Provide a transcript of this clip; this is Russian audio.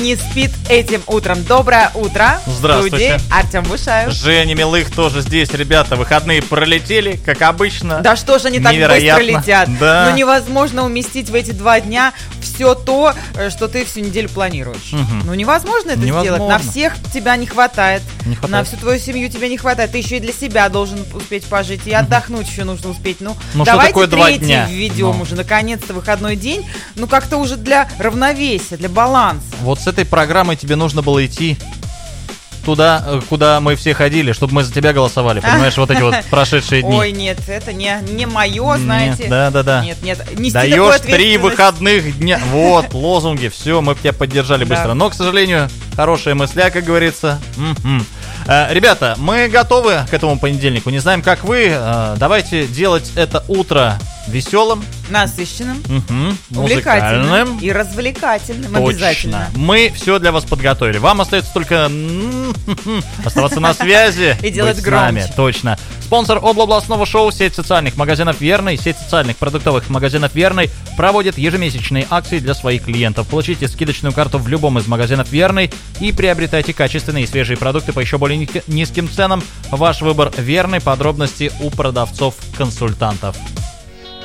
Не спит этим утром. Доброе утро. Здравствуйте. В студии Артем Бушаев. Женя Милых тоже здесь, ребята. Выходные пролетели, как обычно. Да что же они так быстро летят? Да. Ну невозможно уместить в эти 2 дня все то, что ты всю неделю планируешь. Ну невозможно это сделать. На всех тебя не хватает. На всю твою семью тебя не хватает. Ты еще и для себя должен успеть пожить. И отдохнуть еще нужно успеть. Ну давайте что такое 2 дня? введем уже наконец-то выходной день. Ну как-то уже для равновесия, для баланса. Вот с этой программой тебе нужно было идти туда, куда мы все ходили, чтобы мы за тебя голосовали, понимаешь, вот эти вот прошедшие дни. Ой, нет, это не мое, знаете. Да. Нет, даешь 3 выходных дня. Вот, лозунги, все, мы тебя поддержали быстро. Но, к сожалению, хорошая мысля, как говорится. Ребята, мы готовы к этому понедельнику. Не знаем, как вы. Давайте делать это утро веселым, насыщенным, увлекательным, увлекательным и развлекательным. Точно. Обязательно. Мы все для вас подготовили. Вам остается только оставаться на связи и делать громче. Точно. Спонсор областного шоу, сеть социальных магазинов «Верный». Сеть социальных продуктовых магазинов «Верный» проводит ежемесячные акции для своих клиентов. Получите скидочную карту в любом из магазинов «Верный» и приобретайте качественные и свежие продукты по еще более низким ценам. Ваш выбор «Верный». Подробности у продавцов-консультантов.